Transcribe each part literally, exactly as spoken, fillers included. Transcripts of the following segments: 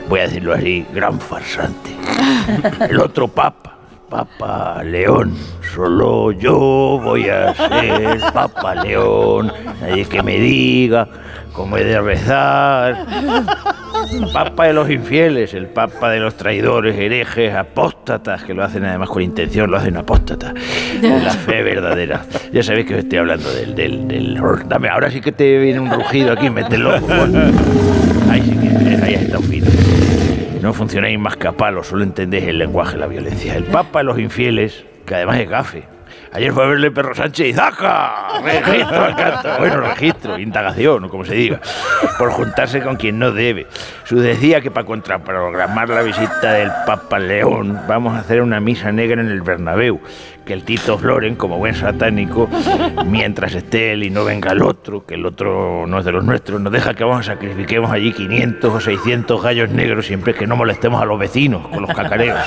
voy a decirlo así, gran farsante. El otro papa, Papa León, solo yo voy a ser Papa León, nadie que me diga cómo he de rezar. Papa de los infieles, el papa de los traidores, herejes, apóstatas, que lo hacen además con intención, lo hacen apóstatas, de la fe verdadera. Ya sabéis que os estoy hablando del, del, del... Dame, ahora sí que te viene un rugido aquí, mételo. Ahí sí que, ahí está un fino. No funcionáis más que a palos, solo entendéis el lenguaje de la violencia. El papa de los infieles, que además es gafe. Ayer fue a verle Perro Sánchez y ¡zaca! Registro al canto. Bueno, registro, indagación, o como se diga. Por juntarse con quien no debe. Sus decía que para contraprogramar la visita del Papa León vamos a hacer una misa negra en el Bernabéu. Que el Tito Floren, como buen satánico, mientras esté él y no venga el otro, que el otro no es de los nuestros, nos deja que vamos a sacrifiquemos allí quinientos o seiscientos gallos negros siempre que no molestemos a los vecinos con los cacareos.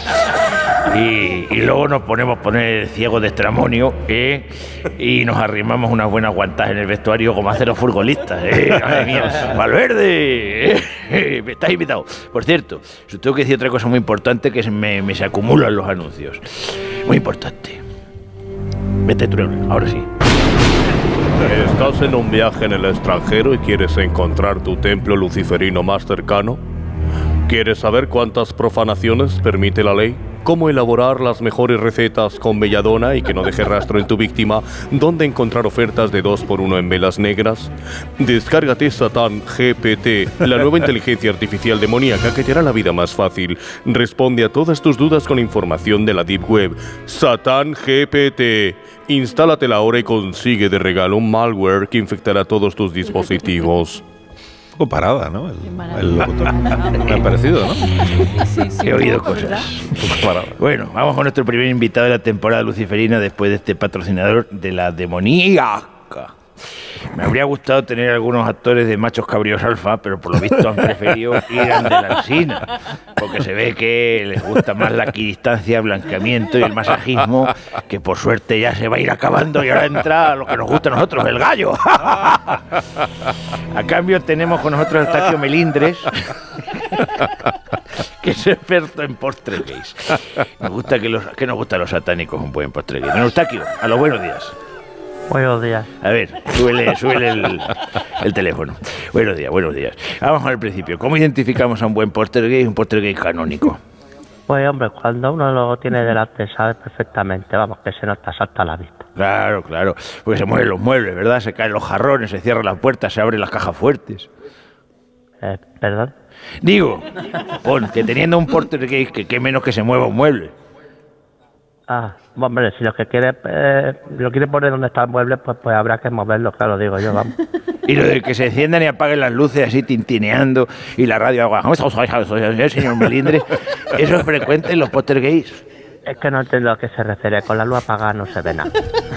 Y, y luego nos ponemos a poner ciegos de estramonio, ¿eh? Y nos arrimamos unas buenas guantas en el vestuario como hacen los futbolistas, ¿eh? ¡Madre mía! ¡Valverde! ¿eh? Me estás invitado. Por cierto, os tengo que decir otra cosa muy importante que se me, me se acumulan los anuncios. Muy importante. Vete tú, ahora sí. ¿Estás en un viaje en el extranjero y quieres encontrar tu templo luciferino más cercano? ¿Quieres saber cuántas profanaciones permite la ley? ¿Cómo elaborar las mejores recetas con belladona y que no deje rastro en tu víctima? ¿Dónde encontrar ofertas de dos por uno en velas negras? Descárgate Satán G P T, la nueva inteligencia artificial demoníaca que te hará la vida más fácil. Responde a todas tus dudas con información de la Deep Web. Satán G P T. Instálatela ahora y consigue de regalo un malware que infectará todos tus dispositivos. Un poco parada, ¿no? El, el locutor. Me ha parecido, ¿no? Sí, sí, he oído cosas. Un poco parada. Bueno, vamos con nuestro primer invitado de la temporada luciferina después de este patrocinador de la demoníaca. Me habría gustado tener algunos actores de machos cabríos alfa, pero por lo visto han preferido ir a de la Alsina, porque se ve que les gusta más la equidistancia, el blanqueamiento y el masajismo, que por suerte ya se va a ir acabando y ahora entra lo que nos gusta a nosotros, el gallo. A cambio tenemos con nosotros a Eustaquio Melindres, que es experto en postres gays. Nos gusta que, los, que nos gustan los satánicos un buen postre gay. Don Eustaquio, a los buenos días. Buenos días. A ver, súbele, súbele el, el teléfono. Buenos días, buenos días. Vamos al principio. ¿Cómo identificamos a un buen poltergeist y un poltergeist canónico? Pues hombre, cuando uno lo tiene delante sabe perfectamente, vamos, que se nos salta a la vista. Claro, claro. Porque se mueven los muebles, ¿verdad? Se caen los jarrones, se cierran las puertas, se abren las cajas fuertes. Eh, ¿Perdón? Digo, pon, que teniendo un poltergeist, que qué menos que se mueva un mueble. Ah, hombre, si lo que quiere eh, lo quiere poner donde está el mueble, pues, pues habrá que moverlo, claro, digo yo, vamos. Y lo de que se enciendan y apaguen las luces así tintineando y la radio agua, señor Melindres, ¿eso es frecuente en los poltergeists? Es que no entiendo a qué se refiere, con la luz apagada no se ve nada.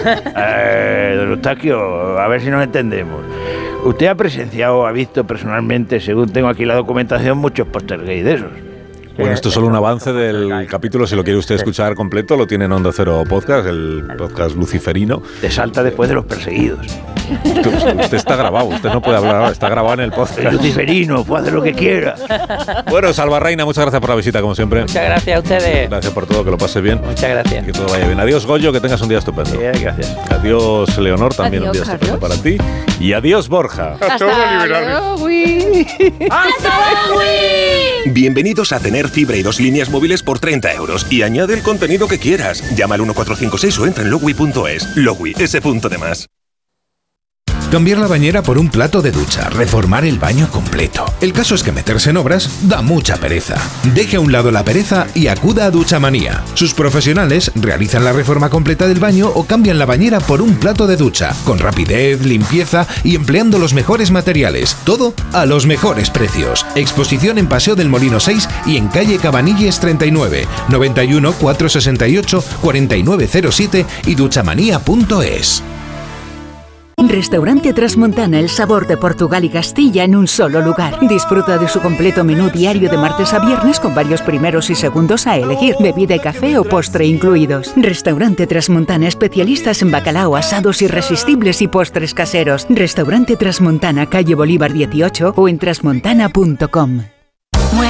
Eh, don Eustaquio, a ver si nos entendemos. Usted ha presenciado, ha visto personalmente, según tengo aquí la documentación, muchos poltergeists de esos. Bueno, esto es solo un avance del capítulo. Si lo quiere usted escuchar completo, lo tiene en Onda Cero Podcast, el podcast luciferino. Te salta después de los perseguidos. Usted, usted está grabado, usted no puede hablar ahora, está grabado en el podcast. El luciferino, puede hacer lo que quiera. Bueno, Salva Reina, muchas gracias por la visita, como siempre. Muchas gracias a ustedes. Gracias por todo, que lo pase bien. Muchas gracias. Que todo vaya bien. Adiós, Goyo, que tengas un día estupendo. Sí, gracias. Adiós, Leonor, también Adiós, un día estupendo adiós. para ti. Y adiós, Borja. Hasta luego. ¡Hasta luego! Bienvenidos a tener fibra y dos líneas móviles por treinta euros y añade el contenido que quieras. Llama al uno cuatro cinco seis o entra en logui punto es. Logui, ese punto de más. Cambiar la bañera por un plato de ducha, reformar el baño completo. El caso es que meterse en obras da mucha pereza. Deje a un lado la pereza y acuda a Duchamanía. Sus profesionales realizan la reforma completa del baño o cambian la bañera por un plato de ducha, con rapidez, limpieza y empleando los mejores materiales. Todo a los mejores precios. Exposición en Paseo del Molino seis y en calle Cabanilles treinta y nueve, noventa y uno, cuatrocientos sesenta y ocho, cuarenta y nueve cero siete y duchamanía punto es. Restaurante Trasmontana, el sabor de Portugal y Castilla en un solo lugar. Disfruta de su completo menú diario de martes a viernes con varios primeros y segundos a elegir, bebida y café o postre incluidos. Restaurante Trasmontana, especialistas en bacalao, asados irresistibles y postres caseros. Restaurante Trasmontana, calle Bolívar dieciocho o en trasmontana punto com.